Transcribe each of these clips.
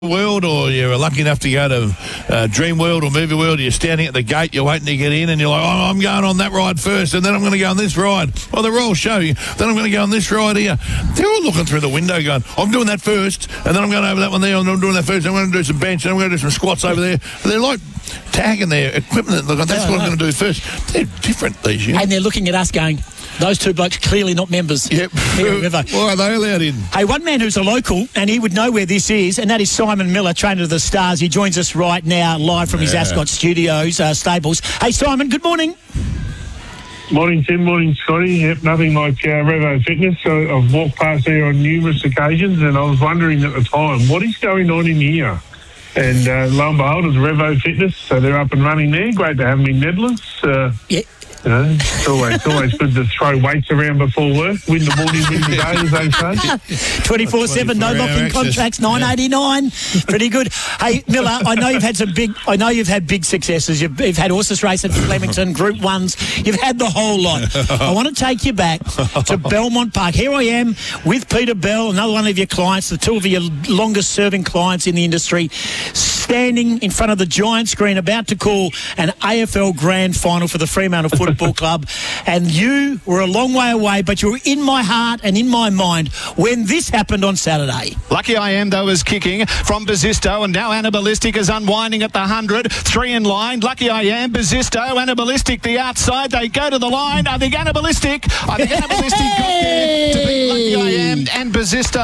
World, or you're lucky enough to go to Dream World or Movie World, you're standing at the gate, you're waiting to get in, and you're like, oh, I'm going on that ride first, and then I'm going to go on this ride. Well, they're all showing, then I'm going to go on this ride here. They're all looking through the window going, I'm doing that first, and then I'm going over that one there, and I'm doing that first, and I'm going to do some bench, and I'm going to do some squats over there. They're like tagging their equipment. Look, that's what I'm going to do first. They're different, these years. And they're looking at us going, those two blokes clearly not members. Yep. Why are they allowed in? Hey, one man who's a local, and he would know where this is, and that is Simon Miller, trainer of the Stars. He joins us right now, live from his Ascot Studios, stables. Hey, Simon, good morning. Morning, Tim. Morning, Scotty. Yep, nothing like Revo Fitness. So I've walked past there on numerous occasions, and I was wondering at the time, what is going on in here? And lo and behold, it's Revo Fitness, so they're up and running there. Great to have them in Nedlands. Yeah. You know, it's always good to throw weights around before work. Win the morning, win the day, as they say. 24/7, no locking contracts, $9.89. Pretty good. Hey, Miller, I know you've had big successes. You've had horses race at Flemington, Group 1s. You've had the whole lot. I want to take you back to Belmont Park. Here I am with Peter Bell, another one of your clients, the two of your longest-serving clients in the industry, standing in front of the giant screen about to call an AFL Grand Final for the Fremantle Football Club, and you were a long way away, but you were in my heart and in my mind when this happened on Saturday. Lucky I Am, though, is kicking from Basisto, and now Anaballistic is unwinding at the 100. 3 in line. Lucky I Am, Basisto, Anaballistic the outside. They go to the line. I think Anaballistic got there to beat Lucky I Am and Basisto.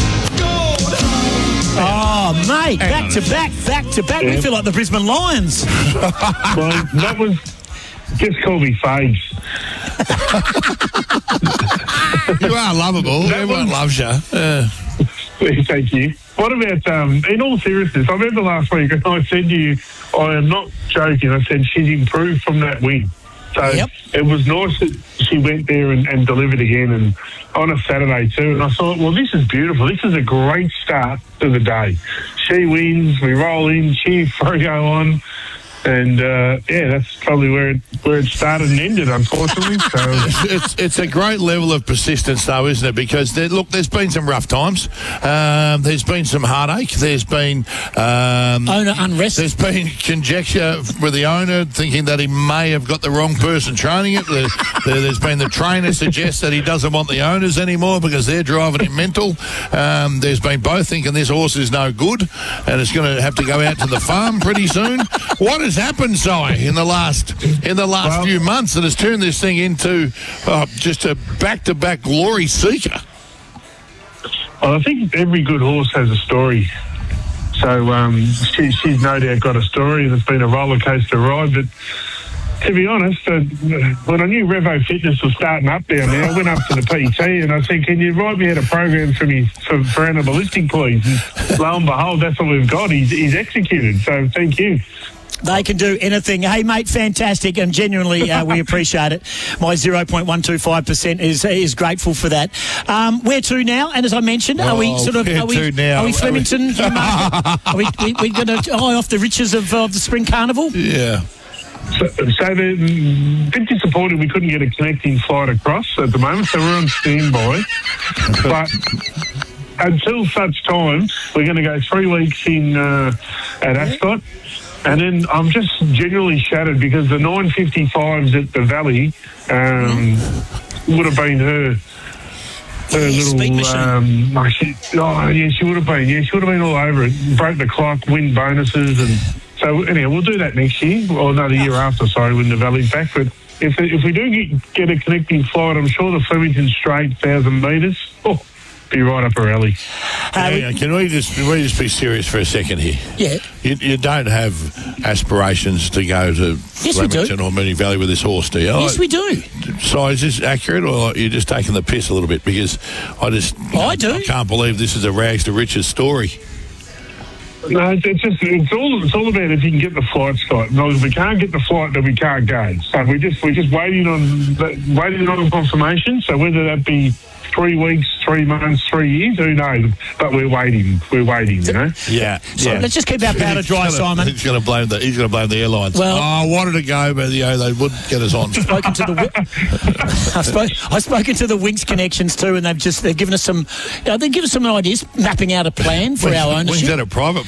Oh, mate, back to back. We feel like the Brisbane Lions. Well, that was... Just call me Faves. You are lovable. Everyone loves you. Thank you. What about, in all seriousness, I remember last week and I said to you, I am not joking, I said she's improved from that win. So It was nice that she went there and delivered again, and on a Saturday too. And I thought, well, this is beautiful. This is a great start to the day. She wins, we roll in, she Freo on. And, that's probably where it started and ended, unfortunately. So it's a great level of persistence, though, isn't it? Because, there's been some rough times. There's been some heartache. There's been... owner unrest. There's been conjecture with the owner thinking that he may have got the wrong person training it. There's been the trainer suggests that he doesn't want the owners anymore because they're driving him mental. There's been both thinking this horse is no good and it's going to have to go out to the farm pretty soon. What has happened, Si, in the last few months that has turned this thing into just a back-to-back glory seeker? Well, I think every good horse has a story. So she's no doubt got a story, and it's been a roller coaster ride. But to be honest, when I knew Revo Fitness was starting up down there, I went up to the PT and I said, "Can you write me out a program for Anaballistic, please?" And lo and behold, that's what we've got. He's executed. So thank you. They can do anything. Hey, mate, fantastic, and genuinely we appreciate it. My 0.125% is grateful for that. Where to now? And as I mentioned, are we Flemington? Are we going to eye off the riches of the Spring Carnival? Yeah. So they're a bit disappointed we couldn't get a connecting flight across at the moment, so we're on standby. But until such time, we're going to go 3 weeks in at Ascot. And then I'm just genuinely shattered because the 955s at the Valley would have been her little... she would have been. Yeah, she would have been all over it. Broke the clock, win bonuses. And so, anyhow, we'll do that next year, or another year after, when the Valley's back. But if we do get a connecting flight, I'm sure the Flemington Straight 1,000 metres... be right up her alley. Can we just be serious for a second here? Yeah. You don't have aspirations to go to Flemington or Moonee Valley with this horse, do you? Yes, we do. So is this accurate, or are you just taking the piss a little bit? Because I can't believe this is a rags to riches story. No, it's all about if you can get the flight, Scott. No, if we can't get the flight, then we can't go. So we're just waiting on confirmation. So whether that be 3 weeks, 3 months, 3 years, who knows? But we're waiting, you know? Yeah. So let's just keep our powder dry, Simon. He's going to blame the airlines. Well, I wanted to go, but they wouldn't get us on. I've spoken to the Winx connections too, and they've given us some. They've given us some ideas, mapping out a plan for our ownership. Wings at a private